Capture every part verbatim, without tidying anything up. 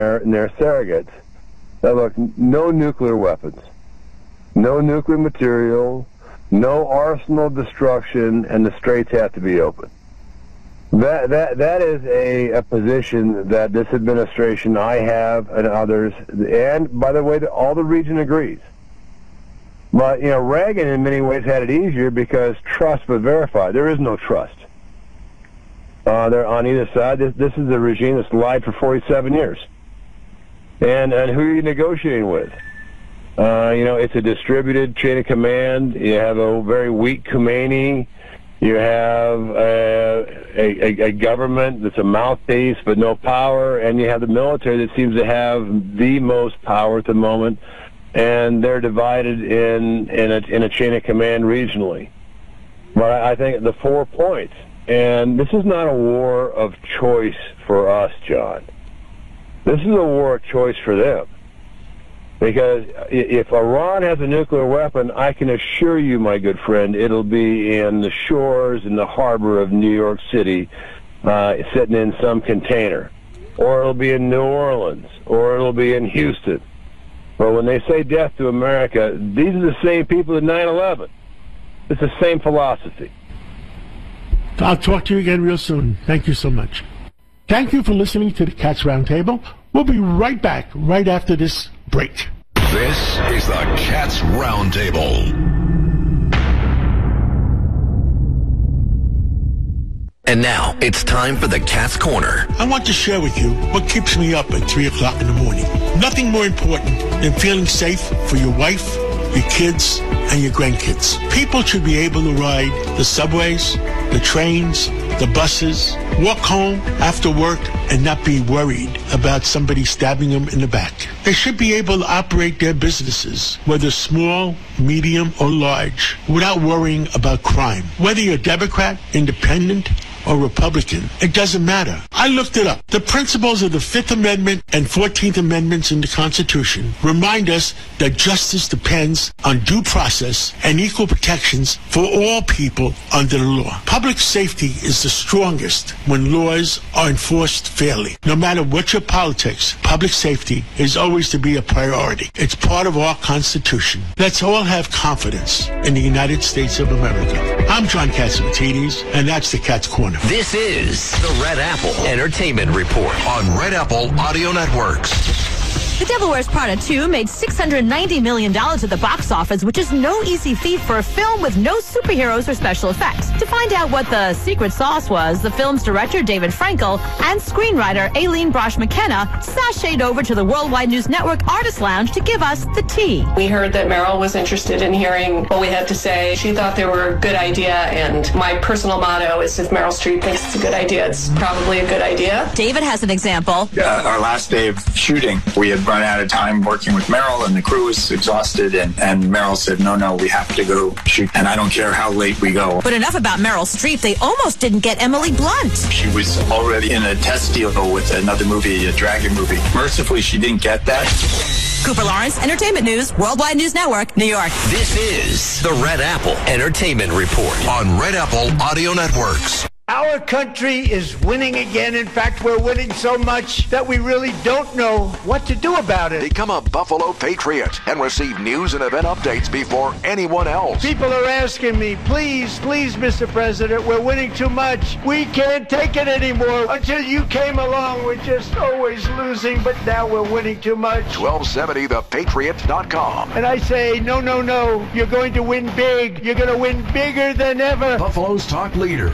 and their surrogates that, look, no nuclear weapons, no nuclear material, no arsenal destruction, and the straits have to be open. That that that is a, a position that this administration, I have, and others, and by the way, the, all the region agrees. But you know, Reagan in many ways had it easier because trust but verify. There is no trust. Uh, they're on either side. This this is a regime that's lied for forty-seven years. And and who are you negotiating with? Uh, you know, it's a distributed chain of command. You have a very weak Khomeini. You have uh, a, a, a government that's a mouthpiece but no power, and you have the military that seems to have the most power at the moment, and they're divided in in a, in a chain of command regionally. But I think the four points, and this is not a war of choice for us, John. This is a war of choice for them. Because if Iran has a nuclear weapon, I can assure you, my good friend, it'll be in the shores in the harbor of New York City, uh, sitting in some container. Or it'll be in New Orleans, or it'll be in Houston. But when they say death to America, these are the same people at nine eleven. It's the same philosophy. I'll talk to you again real soon. Thank you so much. Thank you for listening to the Cats Roundtable. We'll be right back right after this break. This is the Cats Roundtable. And now it's time for the Cats Corner. I want to share with you what keeps me up at three o'clock in the morning. Nothing more important than feeling safe for your wife, your kids, and your grandkids. People should be able to ride the subways, the trains, the buses, walk home after work, and not be worried about somebody stabbing them in the back. They should be able to operate their businesses, whether small, medium, or large, without worrying about crime. Whether you're Democrat, Independent, or Republican, it doesn't matter. I looked it up. The principles of the Fifth Amendment and Fourteenth Amendments in the Constitution remind us that justice depends on due process and equal protections for all people under the law. Public safety is the strongest when laws are enforced fairly. No matter what your politics, public safety is always to be a priority. It's part of our Constitution. Let's all have confidence in the United States of America. I'm John Catsimatidis, and that's the Cat's Corner. This is the Red Apple Entertainment Report on Red Apple Audio Networks. The Devil Wears Prada two made six hundred ninety million dollars at the box office, which is no easy feat for a film with no superheroes or special effects. To find out what the secret sauce was, the film's director, David Frankel, and screenwriter, Aileen Brosh McKenna, sashayed over to the Worldwide News Network Artist Lounge to give us the tea. We heard that Meryl was interested in hearing what we had to say. She thought they were a good idea, and my personal motto is if Meryl Streep thinks it's a good idea, it's probably a good idea. David has an example. Uh, our last day of shooting, we had run out of time working with Meryl, and the crew was exhausted, and, and Meryl said, no, no, we have to go shoot, and I don't care how late we go. But enough about Meryl Streep. They almost didn't get Emily Blunt. She was already in a test deal with another movie, a dragon movie. Mercifully, she didn't get that. Cooper Lawrence, Entertainment News, Worldwide News Network, New York. This is the Red Apple Entertainment Report on Red Apple Audio Networks. Our country is winning again. In fact, we're winning so much that we really don't know what to do about it. Become a Buffalo Patriot and receive news and event updates before anyone else. People are asking me, please, please, Mister President, we're winning too much. We can't take it anymore. Until you came along, we're just always losing, but now we're winning too much. twelve seventy the patriot dot com. And I say, no, no, no, you're going to win big. You're going to win bigger than ever. Buffalo's talk leader.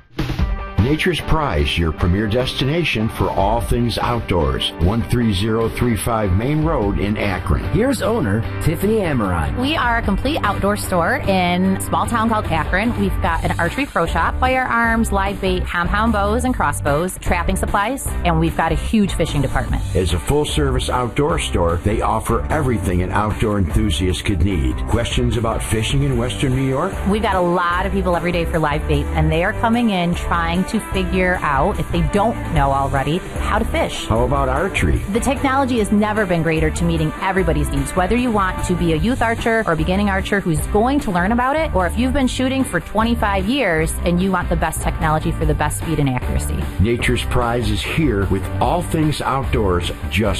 Nature's Prize, your premier destination for all things outdoors. one three zero three five Main Road in Akron. Here's owner Tiffany Amaron. We are a complete outdoor store in a small town called Akron. We've got an archery pro shop, firearms, live bait, compound bows and crossbows, trapping supplies, and we've got a huge fishing department. As a full-service outdoor store, they offer everything an outdoor enthusiast could need. Questions about fishing in Western New York? We've got a lot of people every day for live bait, and they are coming in trying to to figure out, if they don't know already, how to fish. How about archery? The technology has never been greater to meeting everybody's needs, whether you want to be a youth archer or a beginning archer who's going to learn about it, or if you've been shooting for twenty-five years and you want the best technology for the best speed and accuracy. Nature's Prize is here with all things outdoors just